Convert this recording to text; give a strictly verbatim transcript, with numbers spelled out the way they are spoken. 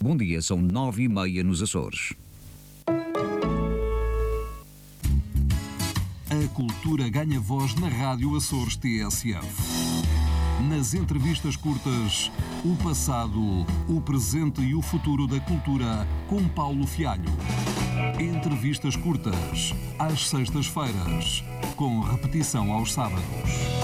Bom dia, são nove e meia nos Açores. A cultura ganha voz na Rádio Açores T S F. Nas entrevistas curtas, o passado, o presente e o futuro da cultura, com Paulo Fialho. Entrevistas curtas, às sextas-feiras, com repetição aos sábados.